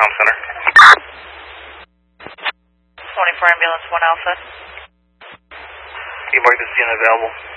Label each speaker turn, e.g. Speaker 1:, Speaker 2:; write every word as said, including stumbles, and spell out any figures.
Speaker 1: Comm Center.
Speaker 2: twenty-four Ambulance one Alpha.
Speaker 1: You mark this unit available.